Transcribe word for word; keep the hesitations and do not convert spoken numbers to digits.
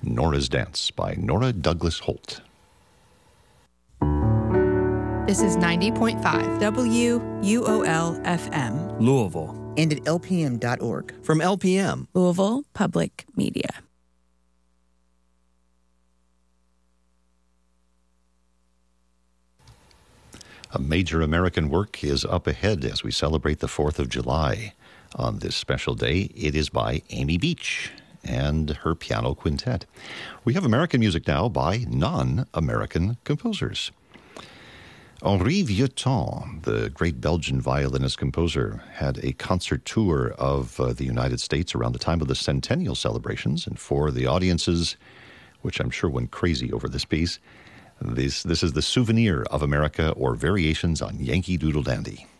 Nora's Dance by Nora Douglas Holt. This is ninety point five W U O L F M. Louisville. And at L P M dot org. From L P M. Louisville Public Media. A major American work is up ahead as we celebrate the fourth of July. On this special day, it is by Amy Beach and her piano quintet. We have American music now by non-American composers. Henri Vieuxtemps, the great Belgian violinist-composer, had a concert tour of uh, the United States around the time of the centennial celebrations, and for the audiences, which I'm sure went crazy over this piece, this, this is the Souvenir of America, or Variations on Yankee Doodle Dandy.